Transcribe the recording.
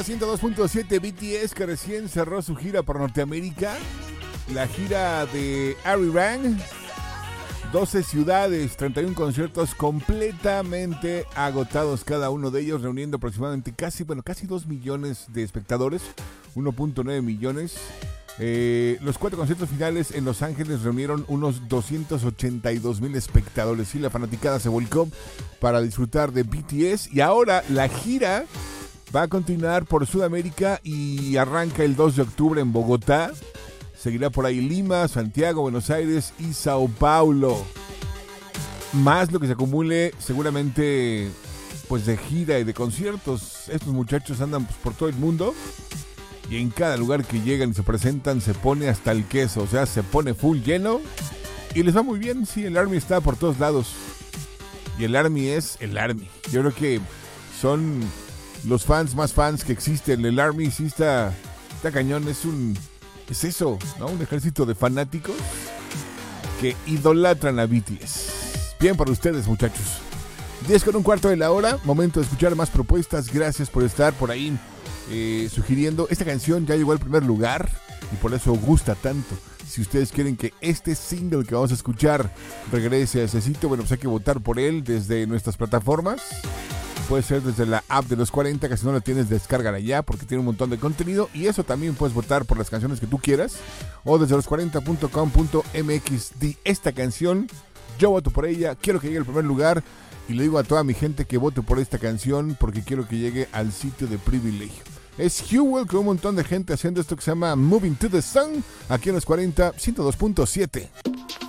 102.7 BTS, que recién cerró su gira por Norteamérica. La gira de Arirang. 12 ciudades, 31 conciertos completamente agotados cada uno de ellos, reuniendo aproximadamente casi 2 millones de espectadores, 1.9 millones. Los 4 conciertos finales en Los Ángeles reunieron unos 282,000 espectadores y la fanaticada se volcó para disfrutar de BTS. Y ahora la gira va a continuar por Sudamérica y arranca el 2 de octubre en Bogotá. Seguirá por ahí Lima, Santiago, Buenos Aires y Sao Paulo. Más lo que se acumule seguramente pues de gira y de conciertos. Estos muchachos andan pues, por todo el mundo. Y en cada lugar que llegan y se presentan se pone hasta el queso. O sea, se pone full lleno. Y les va muy bien. Sí, el ARMY está por todos lados. Y el ARMY es el ARMY. Yo creo que son los fans más fans que existen. El ARMY sí está cañón. Es eso, ¿no? Un ejército de fanáticos que idolatran a BTS. Bien para ustedes, muchachos. 10:15 de la hora. Momento de escuchar más propuestas. Gracias por estar por ahí sugiriendo. Esta canción ya llegó al primer lugar y por eso gusta tanto. Si ustedes quieren que este single que vamos a escuchar regrese a ese sitio, bueno, pues hay que votar por él desde nuestras plataformas. Puede ser desde la app de los 40, que si no la tienes, descárgala ya porque tiene un montón de contenido. Y eso también puedes votar por las canciones que tú quieras. O desde los40.com.mx. Esta canción, yo voto por ella, quiero que llegue al primer lugar. Y le digo a toda mi gente que vote por esta canción porque quiero que llegue al sitio de privilegio. Es Hewell con un montón de gente haciendo esto que se llama Moving to the Sun. Aquí en los 40, 102.7.